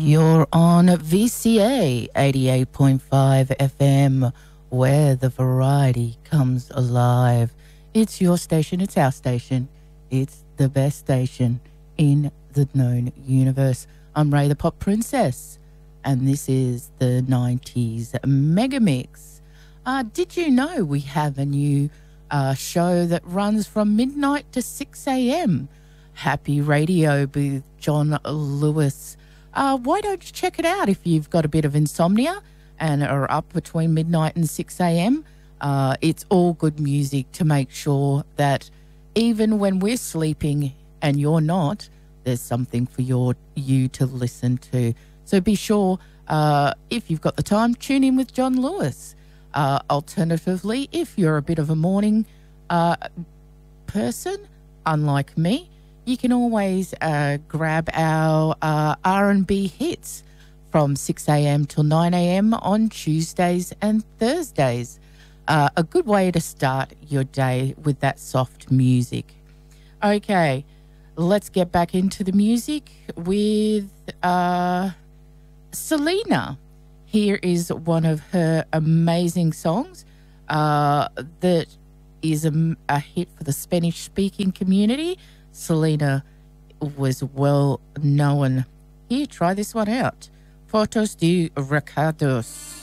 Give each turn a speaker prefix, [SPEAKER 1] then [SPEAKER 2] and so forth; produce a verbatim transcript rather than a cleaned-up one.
[SPEAKER 1] You're on V C A eighty-eight point five F M, where the variety comes alive. It's your station, it's our station, it's the best station in the known universe. I'm Ray the Pop Princess, and this is the nineties Mega Mix. Uh, did you know we have a new uh, show that runs from midnight to six a.m.? Happy Radio with John Lewis. Uh, why don't you check it out if you've got a bit of insomnia and are up between midnight and six a.m. Uh, it's all good music to make sure that even when we're sleeping and you're not, there's something for your you to listen to. So be sure, uh, if you've got the time, tune in with John Lewis. Uh, alternatively, if you're a bit of a morning uh, person, unlike me, you can always uh, grab our uh, R and B hits from six a.m. till nine a.m. on Tuesdays and Thursdays. Uh, a good way to start your day with that soft music. Okay, let's get back into the music with uh, Selena. Here is one of her amazing songs uh, that is a, a hit for the Spanish-speaking community. Selena was well known. Here, try this one out. Fotos de Recados.